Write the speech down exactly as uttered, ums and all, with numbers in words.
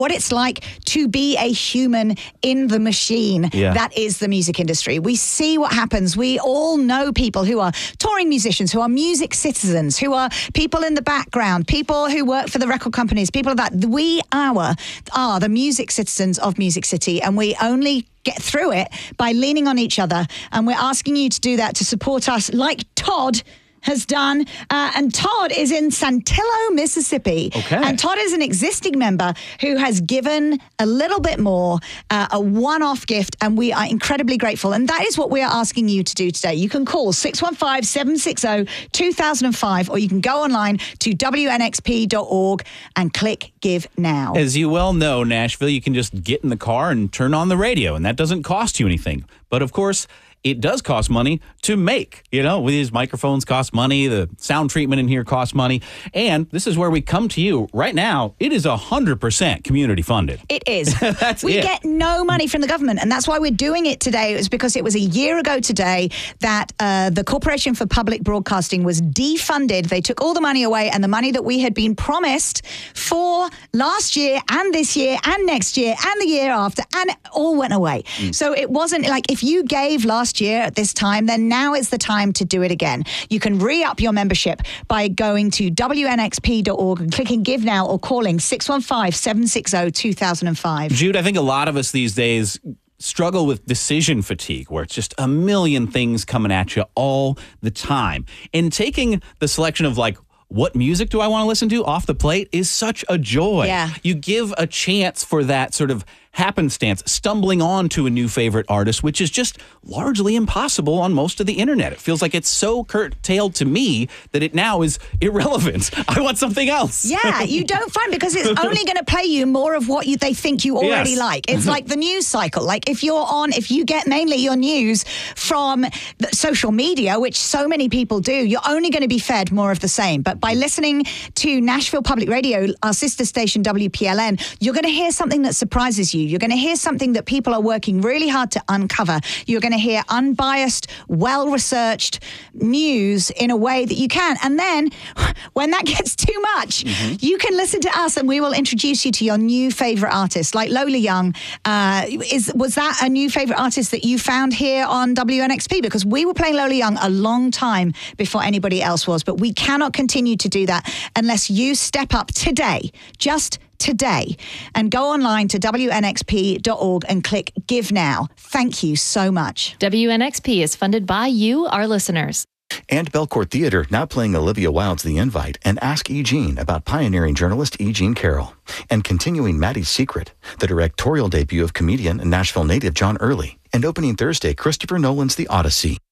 what it's like to be a human in the machine Yeah. that is the music industry. We see what happens. We all know people who are touring musicians, who are music citizens, who are people in the background, people who work for the record companies, people like that. We our, are the music citizens of Music City, and we only get through it by leaning on each other. And we're asking you to do that, to support us like Todd has done. Uh, and Todd is in Santillo, Mississippi. Okay. And Todd is an existing member who has given a little bit more, uh, a one-off gift, and we are incredibly grateful. And that is what we are asking you to do today. You can call six one five, seven six zero, two thousand five, or you can go online to W N X P dot org and click Give Now. As you well know, Nashville, you can just get in the car and turn on the radio, and that doesn't cost you anything. But of course, it does cost money to make. You know, these microphones cost money, the sound treatment in here costs money, and this is where we come to you right now. It is one hundred percent community funded. It is. That's we it. get no money from the government, and that's why we're doing it today. It was because it was a year ago today that uh, the Corporation for Public Broadcasting was defunded. They took all the money away, and the money that we had been promised for last year and this year and next year and the year after, and it all went away. Mm. So it wasn't like if you gave last year at this time, then now is the time to do it again. You can re-up your membership by going to W N X P dot org and clicking Give Now or calling six one five, seven six zero, two thousand five. Jude, I think a lot of us these days struggle with decision fatigue, where it's just a million things coming at you all the time. And taking the selection of like, what music do I want to listen to off the plate is such a joy. Yeah. You give a chance for that sort of happenstance, stumbling on to a new favorite artist, which is just largely impossible on most of the internet. It feels like it's so curtailed to me that it now is irrelevant. I want something else. Yeah, you don't find, because it's only going to play you more of what you they think you already Yes. like. It's like the news cycle. Like if you're on, if you get mainly your news from the social media, which so many people do, you're only going to be fed more of the same. But by listening to Nashville Public Radio, our sister station W P L N, you're going to hear something that surprises you. You're going to hear something that people are working really hard to uncover. You're going to hear unbiased, well-researched news in a way that you can. And then when that gets too much, mm-hmm. you can listen to us and we will introduce you to your new favorite artist, like Lola Young. Uh, is Was that a new favorite artist that you found here on W N X P? Because we were playing Lola Young a long time before anybody else was, but we cannot continue to do that unless you step up today, just today, and go online to W N X P dot org and click Give Now. Thank you so much. W N X P is funded by you, our listeners. And Belcourt Theater now playing Olivia Wilde's The Invite and Ask E. Jean about pioneering journalist E. Jean Carroll. And continuing Maddie's Secret, the directorial debut of comedian and Nashville native John Early. And opening Thursday, Christopher Nolan's The Odyssey.